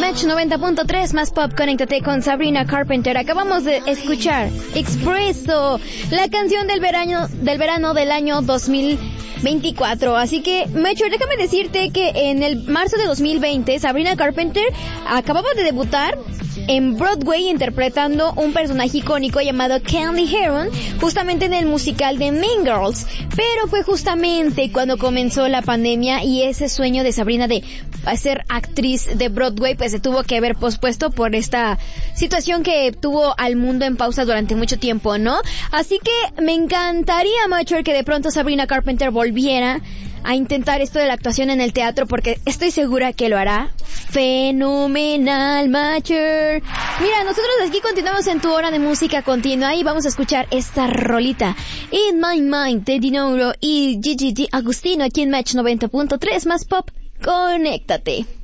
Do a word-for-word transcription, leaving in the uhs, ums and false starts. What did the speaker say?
Match noventa punto tres más pop, conéctate con Sabrina Carpenter. Acabamos de escuchar Expresso, la canción del verano del verano del año dos mil veinticuatro. Así que, Mecho, déjame decirte que en el marzo de dos mil veinte, Sabrina Carpenter acababa de debutar en Broadway interpretando un personaje icónico llamado Candy Heron, justamente en el musical de Mean Girls. Pero fue justamente cuando comenzó la pandemia y ese sueño de Sabrina de ser actriz de Broadway pues se tuvo que ver pospuesto por esta situación que tuvo al mundo en pausa durante mucho tiempo, ¿no? Así que me encantaría, Macho, que de pronto Sabrina Carpenter volviera a intentar esto de la actuación en el teatro, porque estoy segura que lo hará fenomenal, Macher. Mira, nosotros aquí continuamos en tu hora de música continua y vamos a escuchar esta rolita, In My Mind, de Dinoro y Gigi Di Agustino, aquí en Match noventa punto tres más pop. Conéctate.